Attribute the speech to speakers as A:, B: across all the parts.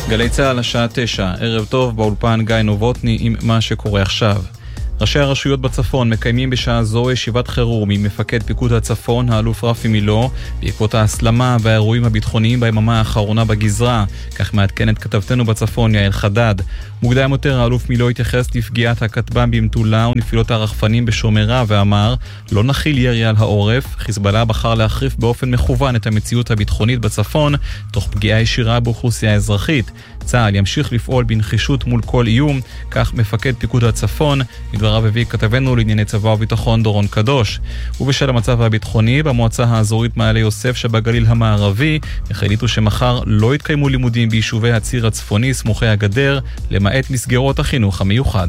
A: גלי צהל השעה 9, ערב טוב, באולפן גיא נובוטני עם מה שקורה עכשיו. ראשי הרשויות בצפון מקיימים בשעה זו ישיבת חירום עם מפקד פיקוד הצפון, האלוף רפי מילו, בעקבות ההסלמה והאירועים הביטחוניים ביממה האחרונה בגזרה, כך מעדכנת כתבתנו בצפון יעל חדד. מוקדם יותר האלוף מילו התייחס לפגיעת הכטב"ם במטולה ונפילות הרחפנים בשומרה ואמר, לא נחיל ירי על העורף, חיזבאללה בחר להחריף באופן מכוון את המציאות הביטחונית בצפון, תוך פגיעה ישירה באוכלוסייה האזרחית. צה"ל ימשיך לפעול בנחישות מול כל איום, כך מפקד פיקוד הצפון, מדבריו הביא כתבנו לענייני צבא וביטחון דורון קדוש. ובשל המצב הביטחוני, במועצה האזורית מעלה יוסף שבגליל המערבי, החליטו שמחר לא יתקיימו לימודים ביישובי הציר הצפוני סמוכי הגדר, למעט מסגרות החינוך המיוחד.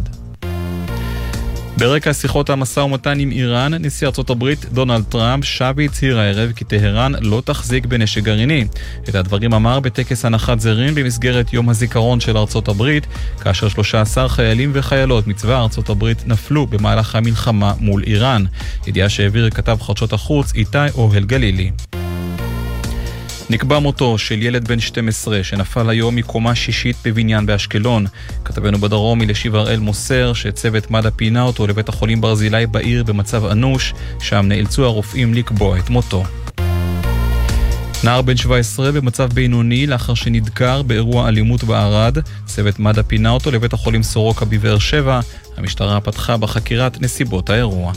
A: ברקע שיחות המשא ומתן עם איראן, נשיא ארצות הברית דונלד טראמפ שב והצהיר הערב כי טהרן לא תחזיק בנשק גרעיני. את הדברים אמר בטקס הנחת זרים במסגרת יום הזיכרון של ארצות הברית, כאשר 13 חיילים וחיילות מצבא ארצות הברית נפלו במהלך המלחמה מול איראן. ידיעה שהעביר כתב חדשות החוץ איתי אוהל גלילי. נקבע מותו של ילד בן 12 שנפל היום מקומה שישית בבניין באשקלון. כתבנו בדרום אלישיב הראל מוסר שצוות מד"א פינה אותו לבית החולים ברזילי בעיר במצב אנוש, שם נאלצו הרופאים לקבוע את מותו. נער בן 17 במצב בינוני לאחר שנדקר באירוע אלימות בערד, צוות מד"א פינה אותו לבית החולים סורוקה בבאר שבע. המשטרה פתחה בחקירת נסיבות האירוע.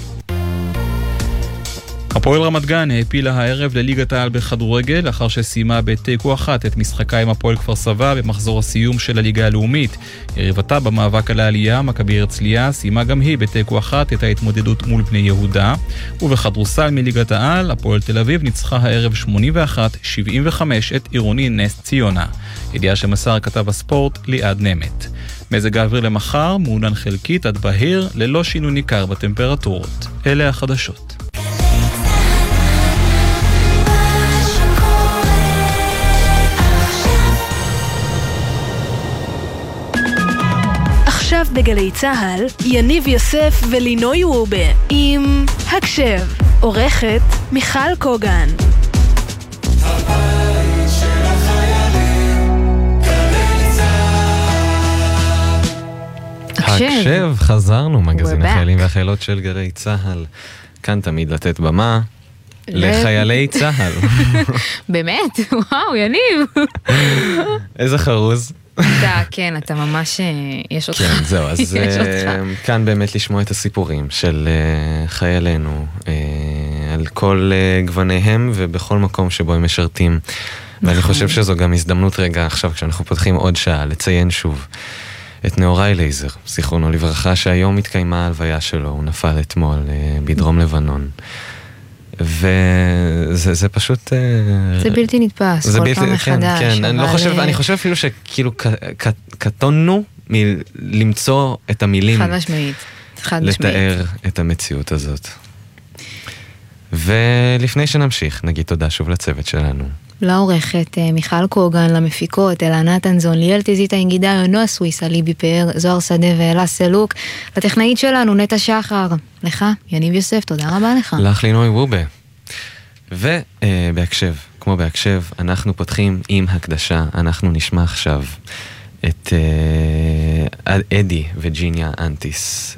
A: הפועל רמת גן העפילה הערב לליגת העל בכדורגל לאחר שסיימה בתיקו 1 את משחקה עם הפועל כפר סבא במחזור הסיום של הליגה הלאומית. יריבתה במאבק על העלייה, מכבי הרצליה, סיימה גם היא בתיקו 1 את ההתמודדות מול בני יהודה. ובכדורסל מליגת העל, הפועל תל אביב ניצחה הערב 81-75 את עירוני נס ציונה. ידיעה שמסר כתב הספורט ליעד נמת. מזג האוויר למחר מעונן חלקית עד בהיר ללא שינוי ניכר בטמפרטורות. אלה החדשות.
B: עכשיו בגלי צהל, יניב יוסף ולינוי וובה עם הקשב, עורכת מיכל קוגן.
C: הבית של החיילים, גלי צהל.
D: הקשב, חזרנו, מגזין החיילים והחיילות של גלי צהל. כאן תמיד לתת במה לחיילי צהל.
E: באמת? וואו, יניב.
D: איזה חרוז.
E: כן, אתה ממש, יש אותך.
D: כן, זהו, אז כאן באמת לשמוע את הסיפורים של חיילינו, על כל גווניהם ובכל מקום שבו הם משרתים. ואני חושב שזו גם הזדמנות רגע עכשיו, כשאנחנו פותחים עוד שעה, לציין שוב את נאורי לייזר, זיכרונו לברכה, שהיום התקיימה ההלוויה שלו, הוא נפל אתמול בדרום לבנון. וזה פשוט
E: זה בלתי נתפס, כל פעם מחדש.
D: כן, אני חושב אפילו שכאילו קטונו למצוא את המילים לתאר את המציאות הזאת. ולפני שנמשיך, נגיד תודה שוב לצוות שלנו.
E: לעורכת מיכל קוגן, למפיקות אלענת אנזון, ליאל תזית האנגידה, נועה סוויסה, ליבי פאר, זוהר שדה ואלה סלוק, לטכנאית שלנו נטע שחר, לך יניב יוסף, תודה רבה לך.
D: לך לינוי וובה. ובהקשב, כמו בהקשב, אנחנו פותחים עם הקדשה. אנחנו נשמע עכשיו את אדי וג'יניה אנטיס,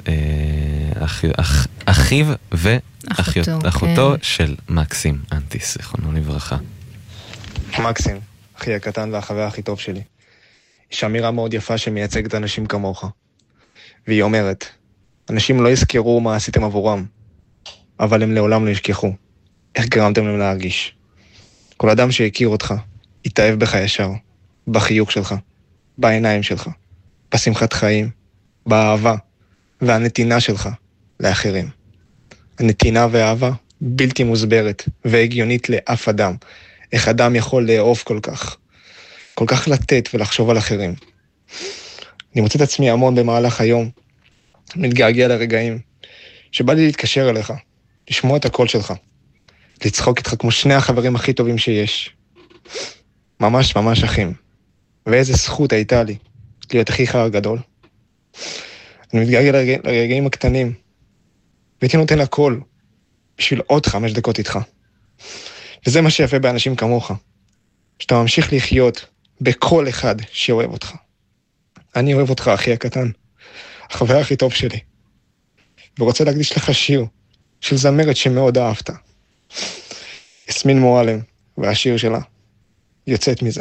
D: אחיו ואחותו של מקסים אנטיס, זיכרונו לברכה.
F: מקסים, אחי הקטן והחבר הכי טוב שלי. יש אמירה מאוד יפה שמייצגת אנשים כמוך. והיא אומרת, אנשים לא יזכרו מה עשיתם עבורם, אבל הם לעולם לא ישכחו. איך גרמתם להם להרגיש. כל אדם שהכיר אותך, יתאהב בך ישר, בחיוך שלך, בעיניים שלך, בשמחת חיים, באהבה והנתינה שלך לאחרים. הנתינה והאהבה בלתי מוסברת והגיונית לאף אדם. איך אדם יכול לאהוב כל כך לתת ולחשוב על אחרים. אני מוצא את עצמי המון במהלך היום, מתגעגע לרגעים, שבא לי להתקשר אליך, לשמוע את הקול שלך, לצחוק איתך כמו שני החברים הכי טובים שיש. ממש ממש אחים. ואיזה זכות הייתה לי, להיות אחיך הגדול. אני מתגעגע לרגעים הקטנים, והייתי נותן הכל, בשביל עוד 5 דקות איתך. וזה מה שיפה באנשים כמוך, שאתה ממשיך לחיות בכל אחד שאוהב אותך. אני אוהב אותך, אחי הקטן, החבר הכי טוב שלי. ורוצה להקדיש לך שיר של זמרת שמאוד אהבת. יסמין מועלם, והשיר שלה יוצאת מזה.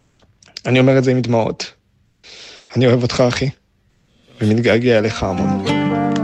F: אני אומר את זה עם דמעות. אני אוהב אותך, אחי, ומתגעגע אליך המון.